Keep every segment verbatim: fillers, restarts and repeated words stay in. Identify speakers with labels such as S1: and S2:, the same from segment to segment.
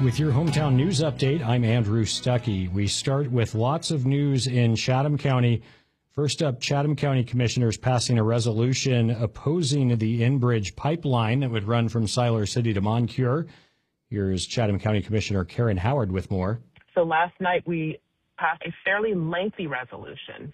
S1: With your hometown news update, I'm Andrew Stuckey. We start with lots of news in Chatham County. First up, Chatham County commissioners passing a resolution opposing the Enbridge pipeline that would run from Siler City to Moncure. Here's Chatham County Commissioner Karen Howard with more.
S2: So last night we passed a fairly lengthy resolution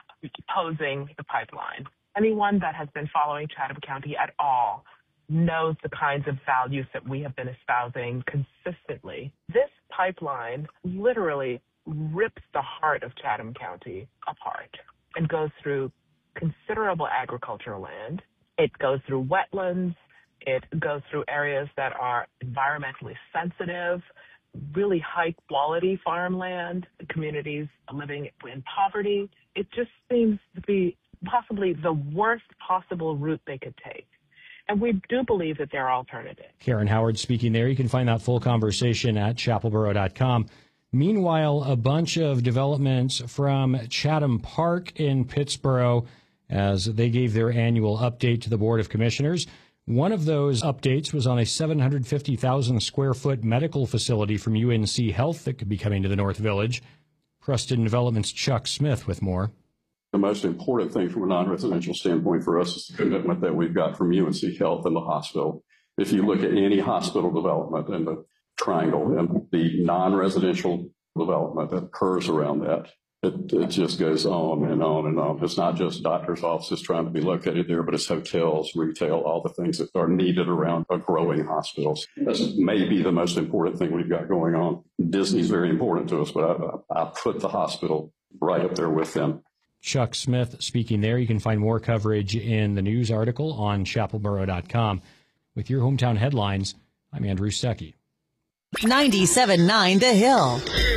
S2: opposing the pipeline. Anyone that has been following Chatham County at all knows the kinds of values that we have been espousing consistently. This pipeline literally rips the heart of Chatham County apart and goes through considerable agricultural land. It goes through wetlands. It goes through areas that are environmentally sensitive, really high quality farmland, communities living in poverty. It just seems to be possibly the worst possible route they could take. And we do believe that there are alternatives.
S1: Karen Howard speaking there. You can find that full conversation at chapel borough dot com. Meanwhile, a bunch of developments from Chatham Park in Pittsboro as they gave their annual update to the Board of Commissioners. One of those updates was on a seven hundred fifty thousand square foot medical facility from U N C Health that could be coming to the North Village. Preston Development's Chuck Smith with more.
S3: The most important thing from a non-residential standpoint for us is the commitment that we've got from U N C Health and the hospital. If you look at any hospital development in the triangle and the non-residential development that occurs around that, it, it just goes on and on and on. It's not just doctors' offices trying to be located there, but it's hotels, retail, all the things that are needed around a growing hospitals. That's maybe the most important thing we've got going on. Disney's very important to us, but I, I put the hospital right up there with them.
S1: Chuck Smith speaking there. You can find more coverage in the news article on chapel borough dot com. With your hometown headlines, I'm Andrew Stuckey.
S4: ninety-seven point nine The Hill.